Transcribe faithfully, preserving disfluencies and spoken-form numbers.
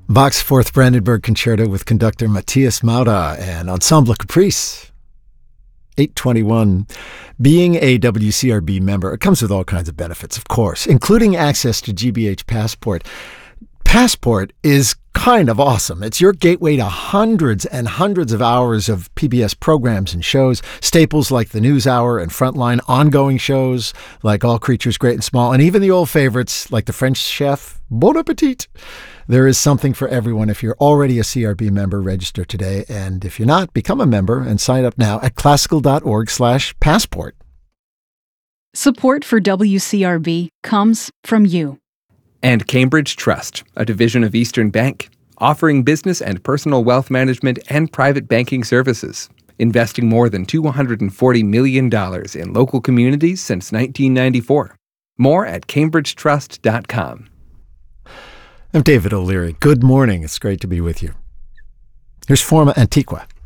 Bach's Fourth Brandenburg Concerto with conductor Matthias Maurer and Ensemble Caprice. eight twenty-one. Being a W C R B member, it comes with all kinds of benefits, of course, including access to G B H Passport. Passport is kind of awesome. It's your gateway to hundreds and hundreds of hours of P B S programs and shows, staples like the NewsHour and Frontline, ongoing shows like All Creatures Great and Small, and even the old favorites like The French Chef, Bon Appetit. There is something for everyone. If you're already a C R B member, register today. And if you're not, become a member and sign up now at classical.org slash passport. Support for W C R B comes from you. And Cambridge Trust, a division of Eastern Bank, offering business and personal wealth management and private banking services, investing more than two hundred forty million dollars in local communities since nineteen ninety-four. More at cambridge trust dot com. I'm David O'Leary. Good morning. It's great to be with you. Here's Forma Antiqua.